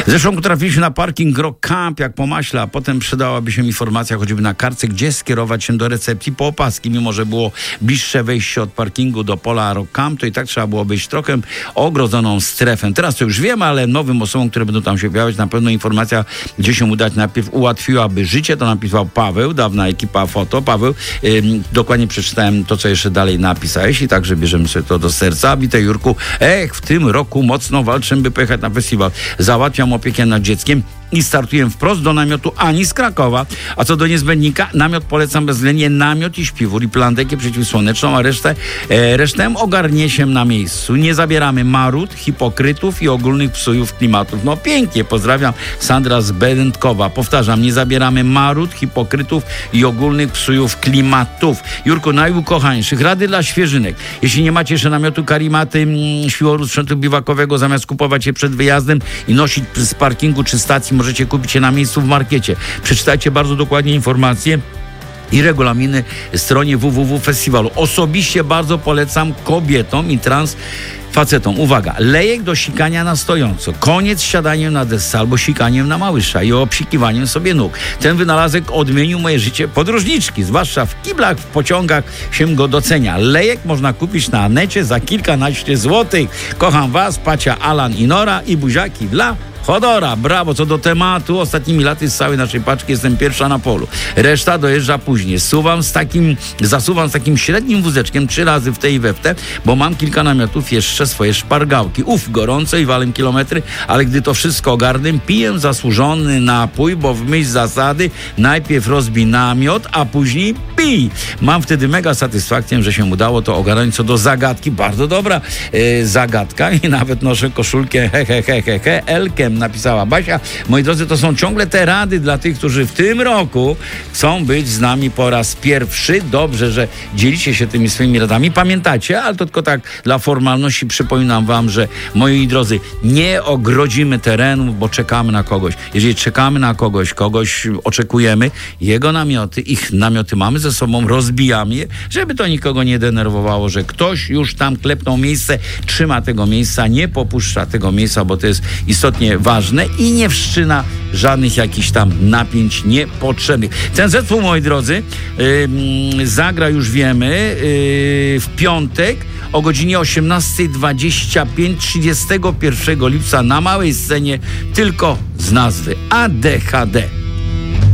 Zresztą trafiliśmy na parking Rock Camp jak po maśle, a potem przydałaby się informacja choćby na kartce, gdzie skierować się do recepcji po opaski. Mimo że było bliższe wejście od parkingu do pola Rock Camp, to i tak trzeba było obejść trochę ogrodzoną strefę. Teraz to już wiemy, ale nowym osobom, które będą tam się pojawiać, na pewno informacja, gdzie się udać, najpierw ułatwiłaby życie. To napisał Paweł, dawna ekipa foto. Paweł, dokładnie przeczytałem to, co jeszcze dalej napisałeś i także bierzemy sobie to do serca. Witaj, Jurku. W tym roku mocno walczę, by pojechać na festiwal. Załatwiam opiekę nad dzieckiem i startuję wprost do namiotu Ani z Krakowa. A co do niezbędnika, namiot polecam bezwzględnie, namiot i śpiwór i plandekę przeciwsłoneczną, a resztę ogarnie się na miejscu. Nie zabieramy marud, hipokrytów i ogólnych psujów klimatów. No pięknie, pozdrawiam, Sandra z Bedentkowa. Powtarzam, nie zabieramy marud, hipokrytów i ogólnych psujów klimatów. Jurku, najukochańszych, rady dla świeżynek. Jeśli nie macie jeszcze namiotu, karimaty, śpiworu, sprzętu biwakowego, zamiast kupować je przed wyjazdem i nosić z parkingu czy stacji, możecie kupić je na miejscu w markecie. Przeczytajcie bardzo dokładnie informacje i regulaminy stronie www festiwalu. Osobiście bardzo polecam kobietom i facetom. Uwaga, lejek do sikania na stojąco. Koniec siadaniem na desce albo sikaniem na małysza i obsikiwaniem sobie nóg. Ten wynalazek odmienił moje życie podróżniczki. Zwłaszcza w kiblach, w pociągach się go docenia. Lejek można kupić na necie za kilkanaście złotych. Kocham was, Pacia, Alan i Nora i buziaki dla Chodora. Brawo, co do tematu. Ostatnimi laty z całej naszej paczki jestem pierwsza na polu. Reszta dojeżdża później. Zasuwam z takim średnim wózeczkiem 3 razy w te i we w te, bo mam kilka namiotów, jeszcze swoje szpargałki. Gorąco i walem kilometry, ale gdy to wszystko ogarnę, piję zasłużony napój, bo w myśl zasady najpierw rozbij namiot, a później pij. Mam wtedy mega satysfakcję, że się udało to ogarnąć. Co do zagadki, bardzo dobra zagadka i nawet noszę koszulkę Elkiem, napisała Basia. Moi drodzy, to są ciągle te rady dla tych, którzy w tym roku chcą być z nami po raz pierwszy. Dobrze, że dzielicie się tymi swoimi radami. Pamiętacie, ale to tylko tak dla formalności przypominam wam, że moi drodzy, nie ogrodzimy terenów, bo czekamy na kogoś. Jeżeli czekamy na kogoś oczekujemy, jego namioty, ich namioty mamy ze sobą, rozbijamy je, żeby to nikogo nie denerwowało, że ktoś już tam klepnął miejsce, trzyma tego miejsca, nie popuszcza tego miejsca, bo to jest istotnie ważne i nie wszczyna żadnych jakichś tam napięć niepotrzebnych. Ten zespół, moi drodzy, zagra, już wiemy, w piątek o godzinie 18:25 31 lipca na małej scenie, tylko z nazwy ADHD.